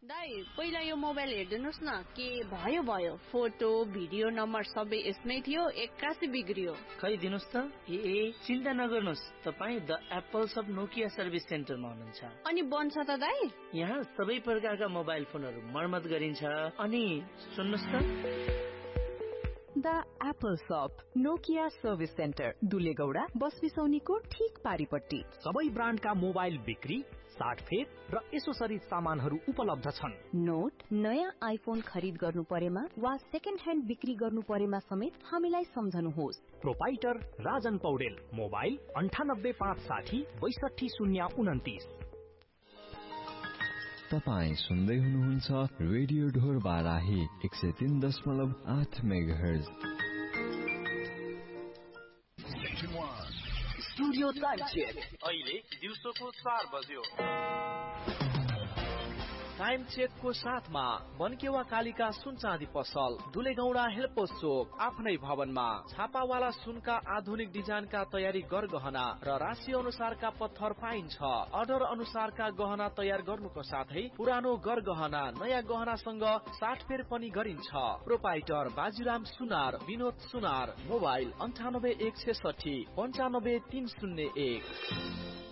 दाइ पहिला यो मोबाइल हेर्दिनुस् न के भयो फोटो भिडियो नम्बर सबै यसमै थियो 81 बिग्रियो खै दिनुस् त चिन्ता नगर्नुस् तपाई the apples of Nokia service सेन्टरमा हुनुहुन्छ अनि बन्छ त दाइ यहाँ सबै प्रकारका मोबाइल फोनहरू मर्मत गरिन्छ अनि सुन्नुस् त द एप्पल शप नोकिया सर्भिस सेन्टर दुलेगौडा बस बिसौनीको ठीक पारीपट्टि सबै ब्रान्डका मोबाइल बिक्री साटफेर र एसोसरिज सामानहरू उपलब्ध छन् नोट नयाँ आइफोन खरिद गर्नु परेमा वा सेकेन्ड ह्यान्ड बिक्री गर्नु परेमा समेत हामीलाई सम्झनुहोस् प्रोपाइटर राजन पौडेल मोबाइल 9856 62029 तपाई सुन्दै हुनुहुन्छ रेडियो ढोर Barahi 103.8 megahertz studio time check अहिले दिउँसोको 4 बज्यो टाइम चेकको साथमा बनकेवा कालिका सुन चाँदी पसल दुलेगौडा हेल्पोस चोक आफ्नै भवनमा छापावाला सुनका आधुनिक डिजाइनका तयारी गरगहना र राशि अनुसारका पत्थर पाइन्छ अर्डर अनुसारका गहना तयार गर्नुको साथै पुरानो गरगहना नयाँ गहनासँग साटफेर पनि गरिन्छ प्रोपाइटर बाजीराम सुनार विनोद सुनार मोबाइल 9816695301